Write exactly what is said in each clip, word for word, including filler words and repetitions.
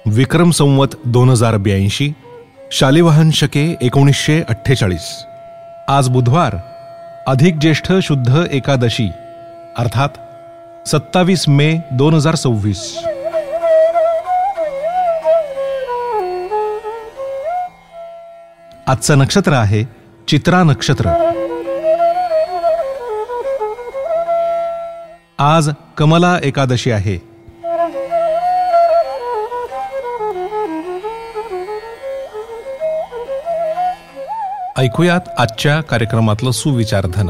विक्रम संवत दोन हजार ब्याऐंशी, शालिवाहन शके एकोणीसशे अठ्ठेचाळीस. आज बुधवार, अधिक ज्येष्ठ शुद्ध एकादशी, अर्थात सत्तावीस मे दोन हजार सव्वीस. आजचं नक्षत्र आहे चित्रा नक्षत्र. आज कमला एकादशी आहे. ऐकूयात आजच्या कार्यक्रमातलं सुविचारधन.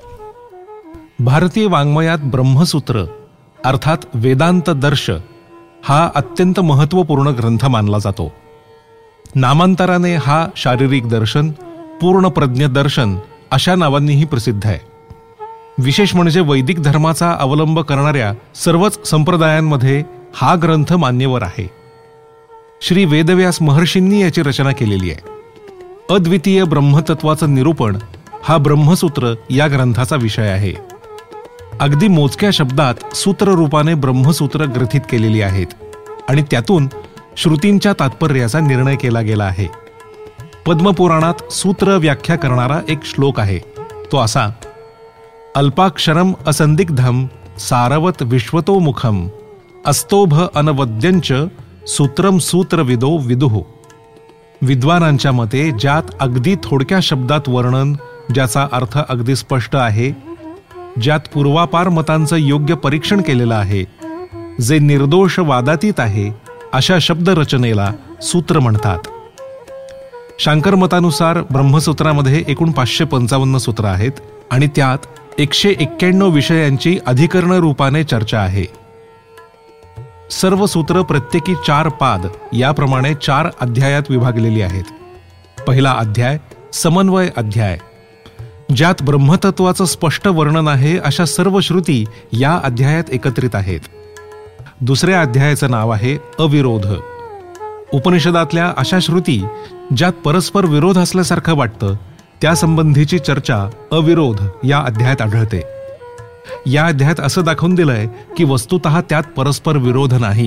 भारतीय वाङ्मयात ब्रह्मसूत्र अर्थात वेदांत दर्श हा अत्यंत महत्त्वपूर्ण ग्रंथ मानला जातो. नामांतराने हा शारीरिक दर्शन, पूर्ण प्रज्ञ दर्शन अशा नावांनीही प्रसिद्ध आहे. विशेष म्हणजे वैदिक धर्माचा अवलंब करणाऱ्या सर्वच संप्रदायांमध्ये हा ग्रंथ मान्यवर आहे. श्री वेदव्यास महर्षींनी याची रचना केलेली आहे. अद्वितीय ब्रह्मतत्वाचं निरूपण हा ब्रह्मसूत्र या ग्रंथाचा विषय आहे. अगदी मोजक्या शब्दात सूत्ररूपाने ब्रह्मसूत्र ग्रथित केलेली आहेत आणि त्यातून श्रुतींच्या तात्पर्याचा निर्णय केला गेला आहे. पद्मपुराणात सूत्र व्याख्या करणारा एक श्लोक आहे. तो असा: अल्पाक्षरम असंदिग्धम सारवत विश्वतोमुखम अस्तोभ अनवद्यंच सूत्रम सूत्रविदो विदुः. विद्वानांच्या मते ज्यात अगदी थोडक्या शब्दात वर्णन, ज्याचा अर्थ अगदी स्पष्ट आहे, ज्यात पूर्वापार मतांचं योग्य परीक्षण केलेलं आहे, जे निर्दोष वादातीत आहे, अशा शब्दरचनेला सूत्र म्हणतात. शांकर मतानुसार ब्रह्मसूत्रामध्ये एकूण पाचशे पंचावन्न सूत्र आहेत आणि त्यात एकशे एक्क्याण्णव विषयांची अधिकरण रूपाने चर्चा आहे. सर्व सूत्र प्रत्येकी चार पाद याप्रमाणे चार अध्यायात विभागलेली आहेत. पहिला अध्याय समन्वय अध्याय, ज्यात ब्रह्मतत्वाचं स्पष्ट वर्णन आहे अशा सर्व श्रुती या अध्यायात एकत्रित आहेत. दुसऱ्या अध्यायाचं नाव आहे अविरोध. उपनिषदातल्या अशा श्रुती ज्यात परस्पर विरोध असल्यासारखं वाटतं त्यासंबंधीची चर्चा अविरोध या अध्यायात आढळते. या अध्यायात असं दाखवून दिलंय की वस्तुतः त्यात परस्पर विरोध नाही.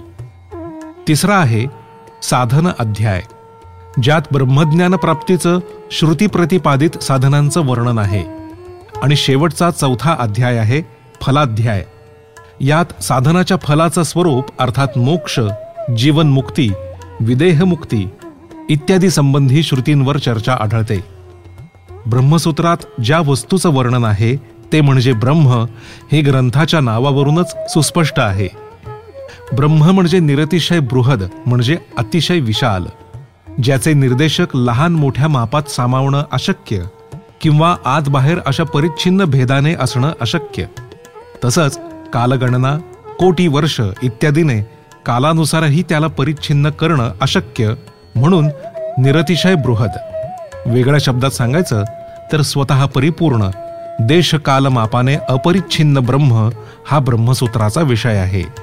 तिसरा आहे साधन अध्याय, ज्यात ब्रह्मज्ञान प्राप्तीचं श्रुती प्रतिपादित साधनांचं वर्णन आहे. आणि शेवटचा चौथा अध्याय आहे फलाध्याय. यात साधनाच्या फलाचं स्वरूप अर्थात मोक्ष, जीवनमुक्ती, विदेहमुक्ती इत्यादी संबंधी श्रुतींवर चर्चा आढळते. ब्रह्मसूत्रात ज्या वस्तूचं वर्णन आहे ते म्हणजे ब्रह्म हे ग्रंथाच्या नावावरूनच सुस्पष्ट आहे. ब्रह्म म्हणजे निरतिशय बृहद, म्हणजे अतिशय विशाल, ज्याचे निर्देशक लहान मोठ्या मापात सामावणं अशक्य किंवा आत बाहेर अशा परिच्छिन्न भेदाने असणं अशक्य. तसंच कालगणना, कोटी वर्ष इत्यादीने कालानुसारही त्याला परिच्छिन्न करणं अशक्य, म्हणून निरतिशय बृहद. वेगळ्या शब्दात सांगायचं तर स्वतः परिपूर्ण देश कालमापाने अपरिच्छिन्न ब्रह्म हा ब्रह्मसूत्राचा विषय आहे.